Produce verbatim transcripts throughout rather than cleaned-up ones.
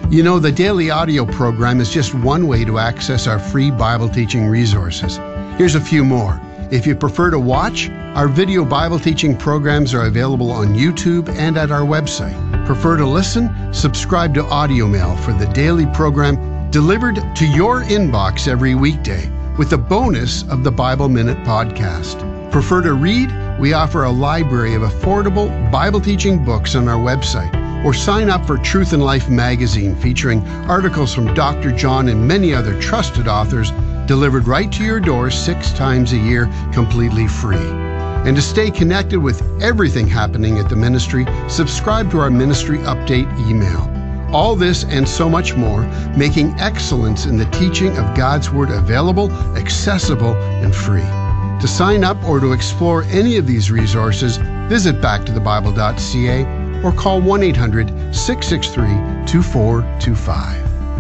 You know, the daily audio program is just one way to access our free Bible teaching resources. Here's a few more. If you prefer to watch, our video Bible teaching programs are available on YouTube and at our website. Prefer to listen? Subscribe to Audio Mail for the daily program delivered to your inbox every weekday with the bonus of the Bible Minute podcast. Prefer to read? We offer a library of affordable Bible teaching books on our website. Or sign up for Truth and Life magazine featuring articles from Doctor John and many other trusted authors delivered right to your door six times a year, completely free. And to stay connected with everything happening at the ministry, subscribe to our ministry update email. All this and so much more, making excellence in the teaching of God's Word available, accessible, and free. To sign up or to explore any of these resources, visit back to the bible dot c a or call one eight hundred, six six three, two four two five.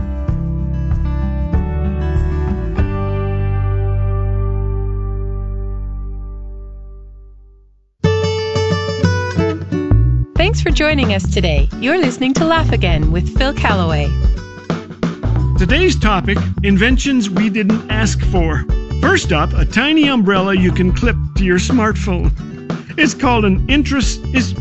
Thanks for joining us today. You're listening to Laugh Again with Phil Callaway. Today's topic, inventions we didn't ask for. First up, a tiny umbrella you can clip to your smartphone. It's called an interest is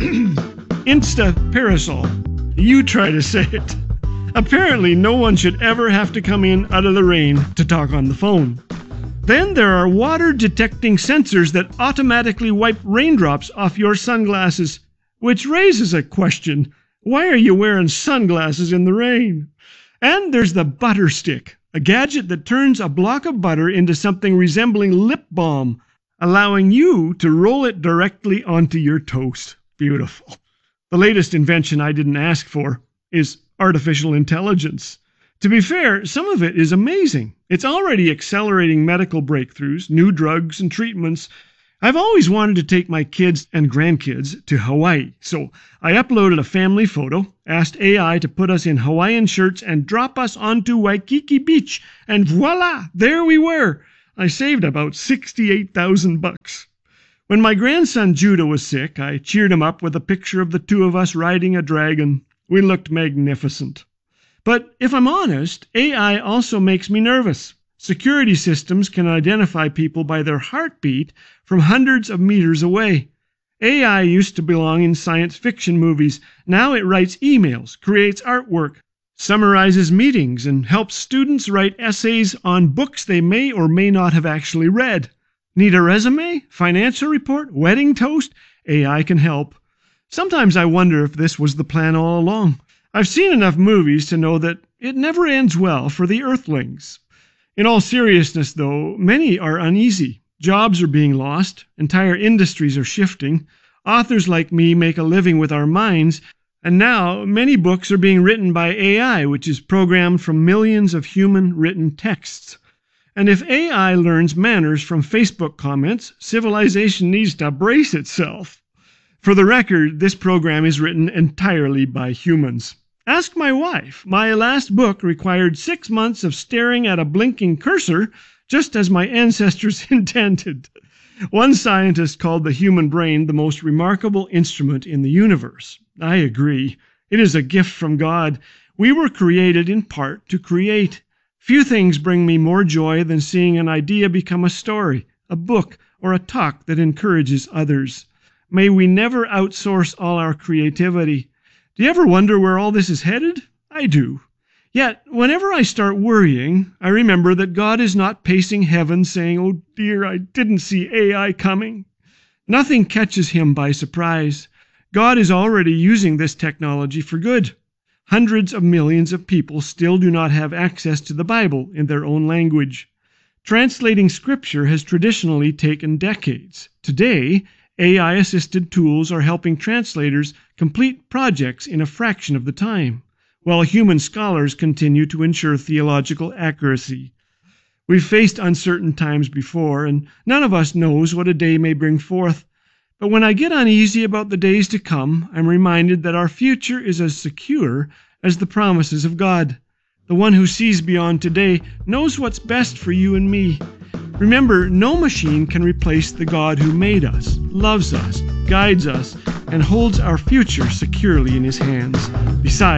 Insta Parasol. You try to say it. Apparently, no one should ever have to come in out of the rain to talk on the phone. Then there are water-detecting sensors that automatically wipe raindrops off your sunglasses, which raises a question. Why are you wearing sunglasses in the rain? And there's the butter stick, a gadget that turns a block of butter into something resembling lip balm, allowing you to roll it directly onto your toast. Beautiful. The latest invention I didn't ask for is artificial intelligence. To be fair, some of it is amazing. It's already accelerating medical breakthroughs, new drugs and treatments. I've always wanted to take my kids and grandkids to Hawaii, so I uploaded a family photo, asked A I to put us in Hawaiian shirts and drop us onto Waikiki Beach, and voila, there we were. I saved about sixty-eight thousand bucks. When my grandson Judah was sick, I cheered him up with a picture of the two of us riding a dragon. We looked magnificent. But if I'm honest, A I also makes me nervous. Security systems can identify people by their heartbeat from hundreds of meters away. A I used to belong in science fiction movies. Now it writes emails, creates artwork, summarizes meetings, and helps students write essays on books they may or may not have actually read. Need a resume? Financial report? Wedding toast? A I can help. Sometimes I wonder if this was the plan all along. I've seen enough movies to know that it never ends well for the Earthlings. In all seriousness, though, many are uneasy. Jobs are being lost. Entire industries are shifting. Authors like me make a living with our minds. And now, many books are being written by A I, which is programmed from millions of human-written texts. And if A I learns manners from Facebook comments, civilization needs to brace itself. For the record, this program is written entirely by humans. Ask my wife. My last book required six months of staring at a blinking cursor, just as my ancestors intended. One scientist called the human brain the most remarkable instrument in the universe. I agree. It is a gift from God. We were created in part to create. Few things bring me more joy than seeing an idea become a story, a book, or a talk that encourages others. May we never outsource all our creativity. Do you ever wonder where all this is headed? I do. Yet, whenever I start worrying, I remember that God is not pacing heaven saying, "Oh dear, I didn't see A I coming." Nothing catches him by surprise. God is already using this technology for good. Hundreds of millions of people still do not have access to the Bible in their own language. Translating Scripture has traditionally taken decades. Today, A I-assisted tools are helping translators complete projects in a fraction of the time, while human scholars continue to ensure theological accuracy. We've faced uncertain times before, and none of us knows what a day may bring forth. But when I get uneasy about the days to come, I'm reminded that our future is as secure as the promises of God. The one who sees beyond today knows what's best for you and me. Remember, no machine can replace the God who made us, loves us, guides us, and holds our future securely in his hands. Besides,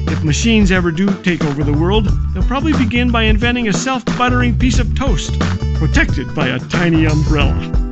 If machines ever do take over the world, they'll probably begin by inventing a self-buttering piece of toast, protected by a tiny umbrella.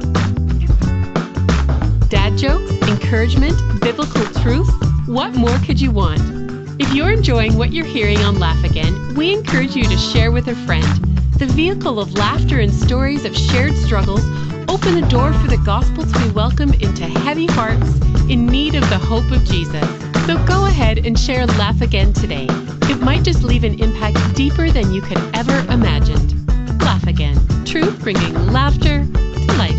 Dad jokes, encouragement, biblical truth. What more could you want? If you're enjoying what you're hearing on Laugh Again, we encourage you to share with a friend. The vehicle of laughter and stories of shared struggles open the door for the gospel to be welcomed into heavy hearts in need of the hope of Jesus. So go ahead and share Laugh Again today. It might just leave an impact deeper than you could ever imagined. Laugh Again. Truth bringing laughter to life.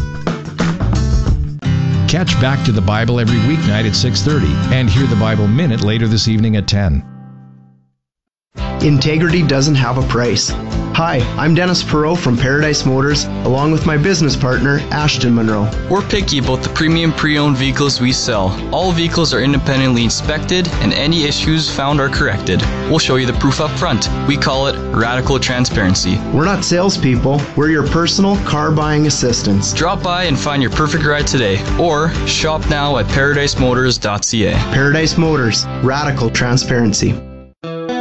Catch Back to the Bible every weeknight at six thirty and hear the Bible Minute later this evening at ten. Integrity doesn't have a price. Hi, I'm Dennis Perot from Paradise Motors, along with my business partner, Ashton Monroe. We're picky about the premium pre-owned vehicles we sell. All vehicles are independently inspected, and any issues found are corrected. We'll show you the proof up front. We call it radical transparency. We're not salespeople, we're your personal car buying assistants. Drop by and find your perfect ride today, or shop now at paradise motors dot c a. Paradise Motors, radical transparency.